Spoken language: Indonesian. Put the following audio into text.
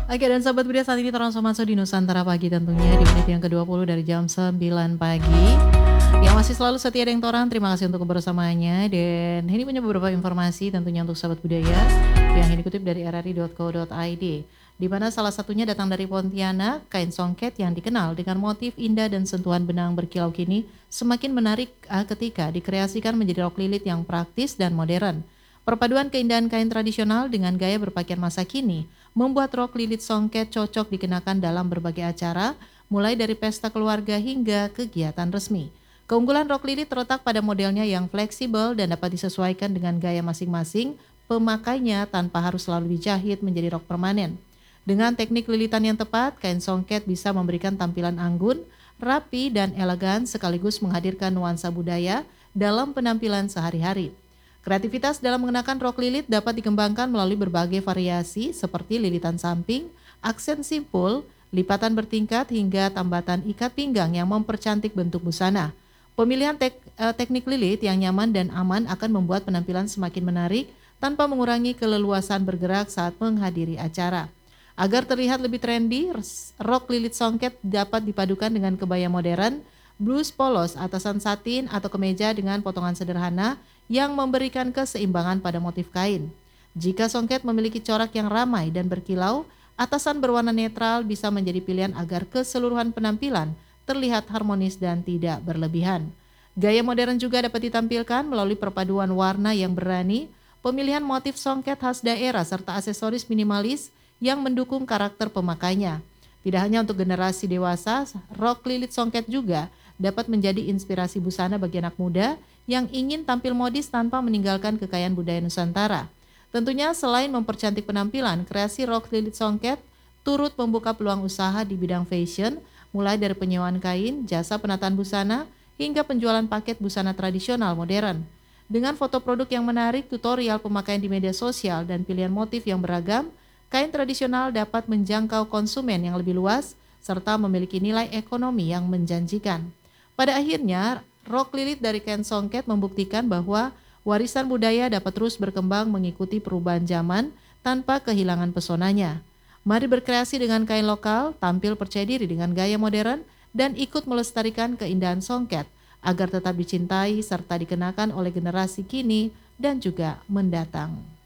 Oke, dan sahabat Budia, saat ini transformasi di Nusantara Pagi tentunya di menit yang ke-20 dari jam 9 pagi. Yang masih selalu setia dengan Toran, terima kasih untuk kebersamaannya. Dan ini punya beberapa informasi tentunya untuk sahabat budaya yang ini dikutip dari rri.co.id. Di mana salah satunya datang dari Pontianak, kain songket yang dikenal dengan motif indah dan sentuhan benang berkilau kini semakin menarik ketika dikreasikan menjadi rok lilit yang praktis dan modern. Perpaduan keindahan kain tradisional dengan gaya berpakaian masa kini membuat rok lilit songket cocok dikenakan dalam berbagai acara, mulai dari pesta keluarga hingga kegiatan resmi. Keunggulan rok lilit terletak pada modelnya yang fleksibel dan dapat disesuaikan dengan gaya masing-masing pemakainya tanpa harus selalu dijahit menjadi rok permanen. Dengan teknik lilitan yang tepat, kain songket bisa memberikan tampilan anggun, rapi, dan elegan sekaligus menghadirkan nuansa budaya dalam penampilan sehari-hari. Kreativitas dalam mengenakan rok lilit dapat dikembangkan melalui berbagai variasi seperti lilitan samping, aksen simpul, lipatan bertingkat hingga tambatan ikat pinggang yang mempercantik bentuk busana. Pemilihan teknik lilit yang nyaman dan aman akan membuat penampilan semakin menarik tanpa mengurangi keleluasan bergerak saat menghadiri acara. Agar terlihat lebih trendy, rok lilit songket dapat dipadukan dengan kebaya modern, blus polos, atasan satin, atau kemeja dengan potongan sederhana yang memberikan keseimbangan pada motif kain. Jika songket memiliki corak yang ramai dan berkilau, atasan berwarna netral bisa menjadi pilihan agar keseluruhan penampilan terlihat harmonis dan tidak berlebihan. Gaya modern juga dapat ditampilkan melalui perpaduan warna yang berani, pemilihan motif songket khas daerah, serta aksesoris minimalis yang mendukung karakter pemakainya. Tidak hanya untuk generasi dewasa, rok lilit songket juga dapat menjadi inspirasi busana bagi anak muda yang ingin tampil modis tanpa meninggalkan kekayaan budaya Nusantara. Tentunya selain mempercantik penampilan, kreasi rok lilit songket turut membuka peluang usaha di bidang fashion, mulai dari penyewaan kain, jasa penataan busana, hingga penjualan paket busana tradisional modern. Dengan foto produk yang menarik, tutorial pemakaian di media sosial, dan pilihan motif yang beragam, kain tradisional dapat menjangkau konsumen yang lebih luas, serta memiliki nilai ekonomi yang menjanjikan. Pada akhirnya, rok lilit dari kain songket membuktikan bahwa warisan budaya dapat terus berkembang mengikuti perubahan zaman tanpa kehilangan pesonanya. Mari berkreasi dengan kain lokal, tampil percaya diri dengan gaya modern, dan ikut melestarikan keindahan songket agar tetap dicintai serta dikenakan oleh generasi kini dan juga mendatang.